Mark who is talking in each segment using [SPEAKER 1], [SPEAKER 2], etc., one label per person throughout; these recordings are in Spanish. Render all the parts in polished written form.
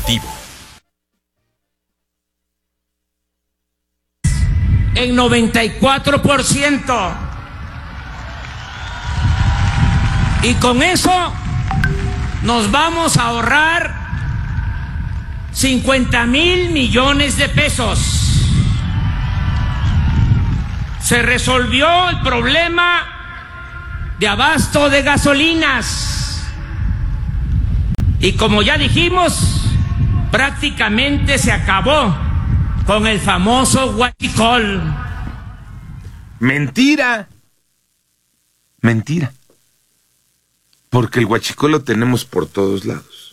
[SPEAKER 1] informativo.
[SPEAKER 2] En 94%. Y con eso nos vamos a ahorrar 50,000 millones de pesos. Se resolvió el problema de abasto de gasolinas. Y como ya dijimos, prácticamente se acabó con el famoso huachicol.
[SPEAKER 3] Mentira. Mentira. Porque el huachicol lo tenemos por todos lados.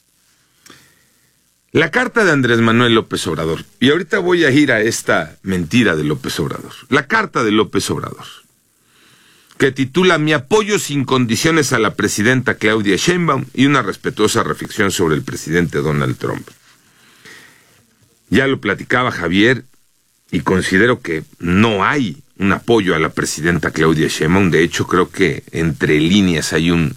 [SPEAKER 3] La carta de Andrés Manuel López Obrador. Y ahorita voy a ir a esta mentira de López Obrador. La carta de López Obrador, que titula Mi apoyo sin condiciones a la presidenta Claudia Sheinbaum y una respetuosa reflexión sobre el presidente Donald Trump. Ya lo platicaba Javier y considero que no hay un apoyo a la presidenta Claudia Sheinbaum. De hecho, creo que entre líneas hay un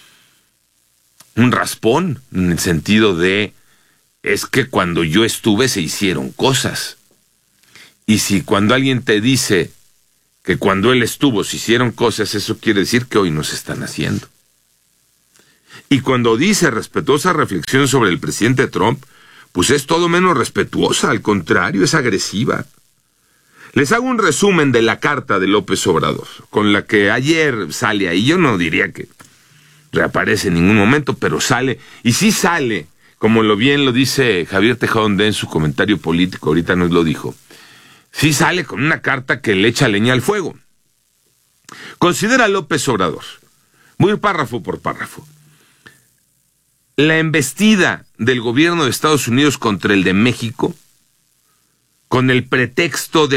[SPEAKER 3] raspón en el sentido de es que cuando yo estuve se hicieron cosas. Y si cuando alguien te dice que cuando él estuvo se hicieron cosas, eso quiere decir que hoy no se están haciendo. Y cuando dice respetuosa reflexión sobre el presidente Trump, pues es todo menos respetuosa, al contrario, es agresiva. Les hago un resumen de la carta de López Obrador, con la que ayer sale ahí. Yo no diría que reaparece en ningún momento, pero sale, y sí sale, como bien lo dice Javier Tejada en su comentario político, ahorita nos lo dijo, sí sale con una carta que le echa leña al fuego. Considera López Obrador, voy a ir párrafo por párrafo, la embestida del gobierno de Estados Unidos contra el de México, con el pretexto de